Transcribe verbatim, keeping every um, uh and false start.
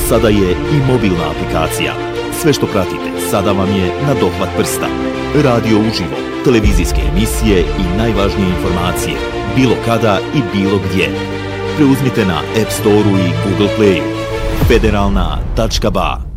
sada je i mobilna aplikacija. Sve što pratite sada vam je na dohvat prsta. Radio uživo, televizijske emisije i najvažnije informacije, bilo kada i bilo gdje. Preuzmite na App Store-u i Google Play-u. Federalna tačka ba